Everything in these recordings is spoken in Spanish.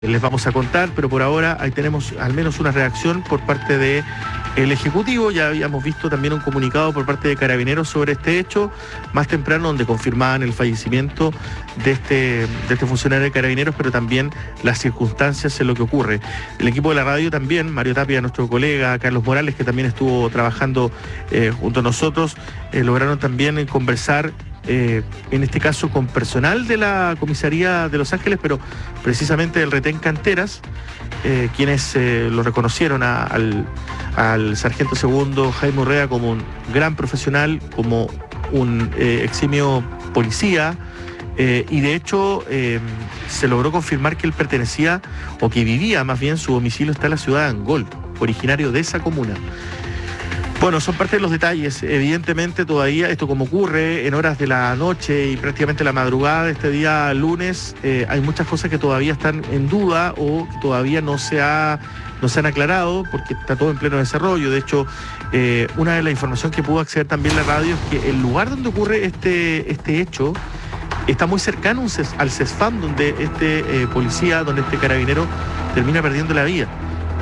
Les vamos a contar, pero por ahora ahí tenemos al menos una reacción por parte del Ejecutivo. Ya habíamos visto también un comunicado por parte de Carabineros sobre este hecho más temprano, donde confirmaban el fallecimiento de este funcionario de Carabineros, pero también las circunstancias en lo que ocurre. El equipo de la radio también, Mario Tapia, nuestro colega, Carlos Morales, que también estuvo trabajando junto a nosotros, lograron también conversar en este caso con personal de la comisaría de Los Ángeles, pero precisamente del retén Canteras, quienes lo reconocieron al sargento segundo Jaime Urrea como un gran profesional, como un eximio policía, y de hecho se logró confirmar que él pertenecía, o que vivía más bien, su domicilio está en la ciudad de Angol, originario de esa comuna. Bueno, son parte de los detalles. Evidentemente todavía esto, como ocurre en horas de la noche y prácticamente la madrugada de este día lunes, hay muchas cosas que todavía están en duda o que todavía no se han aclarado, porque está todo en pleno desarrollo. De hecho, una de las informaciones que pudo acceder también la radio es que el lugar donde ocurre este hecho está muy cercano al CESFAM, donde este policía, donde este carabinero termina perdiendo la vida.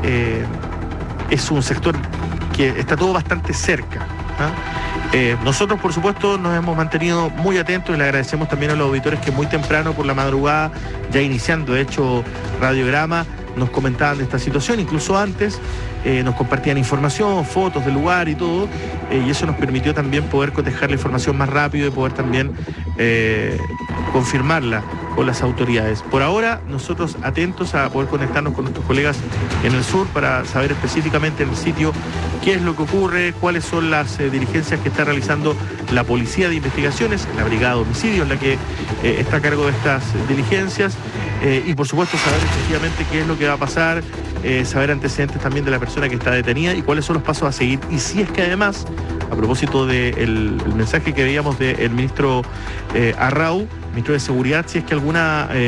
Es un sector que está todo bastante cerca, ¿ah? Nosotros, por supuesto, nos hemos mantenido muy atentos y le agradecemos también a los auditores que muy temprano por la madrugada, ya iniciando, de hecho, Radiograma, nos comentaban de esta situación, incluso antes nos compartían información, fotos del lugar y todo, y eso nos permitió también poder cotejar la información más rápido y poder también confirmarla con las autoridades. Por ahora, nosotros atentos a poder conectarnos con nuestros colegas en el sur para saber específicamente en el sitio qué es lo que ocurre, cuáles son las diligencias que está realizando la Policía de Investigaciones, la Brigada de Homicidios, la que está a cargo de estas diligencias, y por supuesto saber efectivamente qué es lo que va a pasar, saber antecedentes también de la persona que está detenida y cuáles son los pasos a seguir. Y si es que además, a propósito del mensaje que veíamos del ministro Arrau, ministro de Seguridad, si es que algún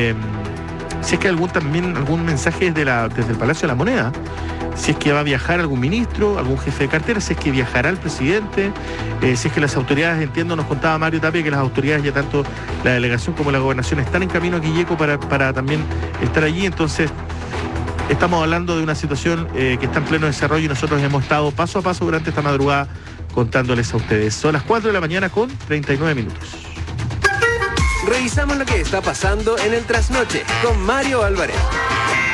mensaje desde el Palacio de la Moneda, si es que va a viajar algún ministro, algún jefe de cartera, si es que viajará el presidente, si es que las autoridades, entiendo, nos contaba Mario Tapia, que las autoridades, ya tanto la delegación como la gobernación, están en camino a Quilleco para también estar allí. Entonces, estamos hablando de una situación que está en pleno desarrollo y nosotros hemos estado paso a paso durante esta madrugada contándoles a ustedes. Son las 4 de la mañana con 39 minutos. Revisamos lo que está pasando en el trasnoche con Mario Álvarez.